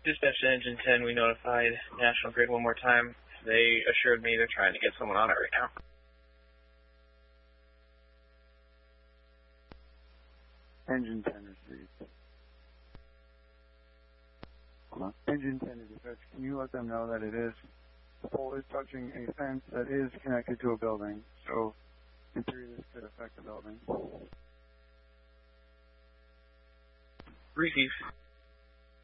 Dispatch to Engine 10, we notified National Grid one more time. They assured me they're trying to get someone on it right now. Engine 10 received. Engine 10 is dispatch. Can you let them know that the pole is touching a fence that is connected to a building, so in theory this could affect the building. Receive.